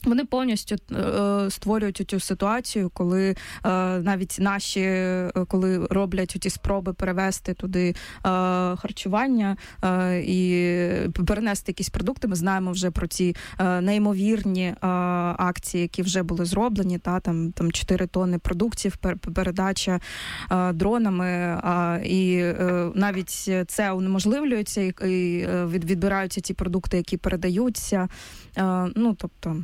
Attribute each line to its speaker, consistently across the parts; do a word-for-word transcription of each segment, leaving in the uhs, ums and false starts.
Speaker 1: Вони повністю е, створюють цю ситуацію, коли е, навіть наші, е, коли роблять ті спроби перевести туди е, харчування е, і перенести якісь продукти. Ми знаємо вже про ці е, неймовірні е, акції, які вже були зроблені. Та, там, там чотири тонни продуктів, пер, передача е, дронами. Е, і е, навіть це унеможливлюється і, і від, відбираються ті продукти, які передаються. Е, ну, тобто...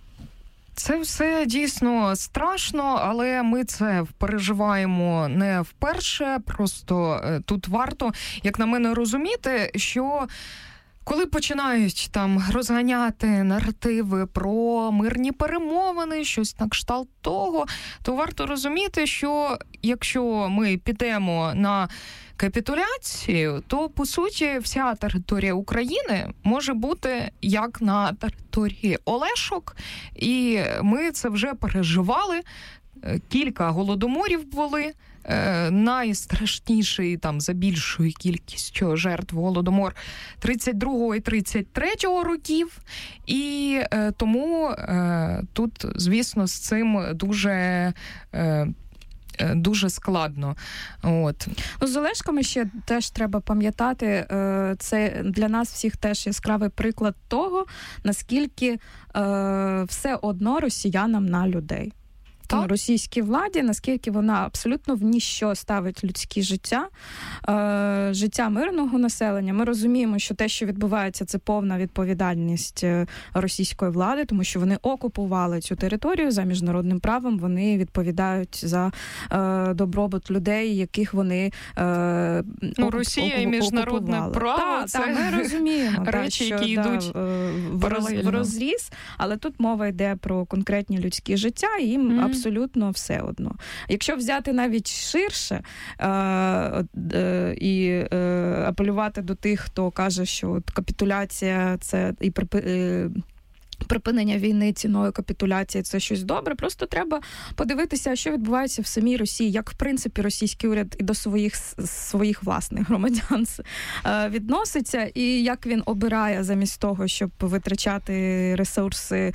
Speaker 2: Це все дійсно страшно, але ми це переживаємо не вперше. Просто тут варто, як на мене, розуміти, що коли починають там розганяти наративи про мирні перемовини, щось на кшталт того, то варто розуміти, що якщо ми підемо на капітуляцію, то, по суті, вся територія України може бути як на території Олешок, і ми це вже переживали. Кілька голодоморів були. Найстрашніший там за більшою кількістю жертв голодомор тридцять другого і тридцять третього років. І е, тому е, тут, звісно, з цим дуже... Е, дуже складно. От.
Speaker 1: Ну, з Олешками ще теж треба пам'ятати, це для нас всіх теж яскравий приклад того, наскільки все одно росіянам на людей. Так. Російській владі, наскільки вона абсолютно в ніщо ставить людське життя, е, життя мирного населення. Ми розуміємо, що те, що відбувається, це повна відповідальність російської влади, тому що вони окупували цю територію за міжнародним правом, вони відповідають за е, добробут людей, яких вони е,
Speaker 2: ну, Росія і міжнародне право,
Speaker 1: та,
Speaker 2: це
Speaker 1: та, ми розуміємо,
Speaker 2: речі,
Speaker 1: та,
Speaker 2: які
Speaker 1: що,
Speaker 2: йдуть
Speaker 1: да, в, в розріз, але тут мова йде про конкретні людські життя, і їм mm. абсолютно все одно. Якщо взяти навіть ширше е, е, і е, апелювати до тих, хто каже, що от капітуляція це і припи, е, припинення війни ціною капітуляції – це щось добре. Просто треба подивитися, що відбувається в самій Росії, як, в принципі, російський уряд і до своїх, своїх власних громадян відноситься, і як він обирає замість того, щоб витрачати ресурси,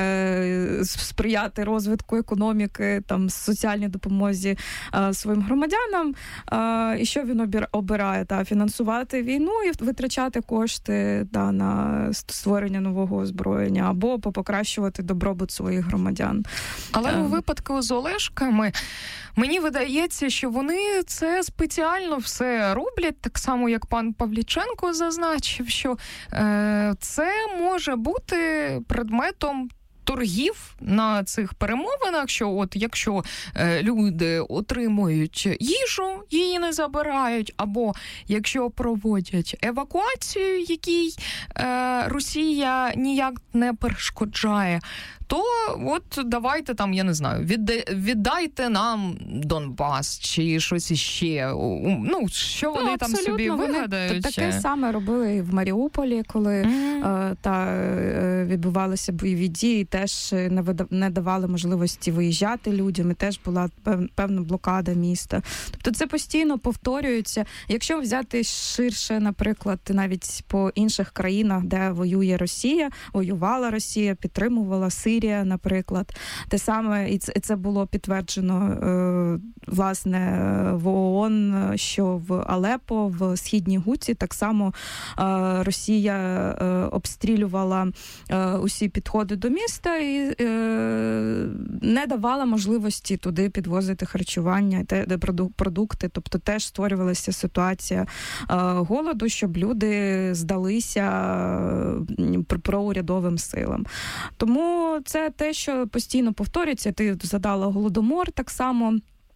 Speaker 1: сприяти розвитку економіки, там, соціальній допомозі своїм громадянам, і що він обирає? Та, фінансувати війну і витрачати кошти та, на створення нового озброєння, або покращувати добробут своїх громадян.
Speaker 2: Але у випадку з Олешками мені видається, що вони це спеціально все роблять, так само, як пан Павліченко зазначив, що е, це може бути предметом торгів на цих перемовинах, що от якщо е, люди отримують їжу, її не забирають, або якщо проводять евакуацію, якій е, Росія ніяк не перешкоджає, то от давайте там, я не знаю, віддайте нам Донбас чи щось іще. Ну, що вони ну, там собі вигадають?
Speaker 1: Вони таке саме робили і в Маріуполі, коли mm-hmm. та відбувалися бойові дії, теж не, видав, не давали можливості виїжджати людям, і теж була певна блокада міста. Тобто це постійно повторюється. Якщо взяти ширше, наприклад, навіть по інших країнах, де воює Росія, воювала Росія, підтримувала Сирію, наприклад. Те саме, і це, і це було підтверджено, е, власне, в ООН, що в Алепо, в Східній Гуті, так само е, Росія е, обстрілювала е, усі підходи до міста і е, не давала можливості туди підвозити харчування, те, де продукти. Тобто теж створювалася ситуація е, голоду, щоб люди здалися е, проурядовим силам. Тому це те, що постійно повторюється. Ти задала Голодомор так само.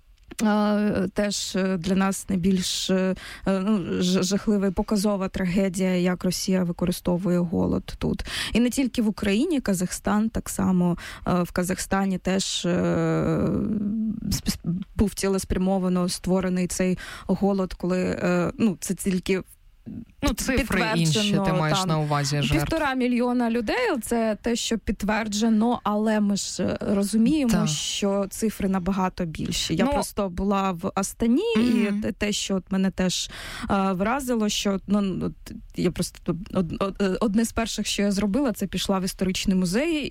Speaker 1: Теж для нас найбільш ну, жахлива і показова трагедія, як Росія використовує голод тут. І не тільки в Україні, Казахстан, так само в Казахстані теж був цілеспрямовано створений цей голод, коли ну, це тільки
Speaker 2: Ну, цифри інші, ти маєш там, на увазі жертв.
Speaker 1: Півтора мільйона людей, це те, що підтверджено, але ми ж розуміємо, так. що цифри набагато більші. Я ну, просто була в Астані, mm-hmm. і те, що от мене теж а, вразило, що ну, я просто од, од, одне з перших, що я зробила, це пішла в історичний музей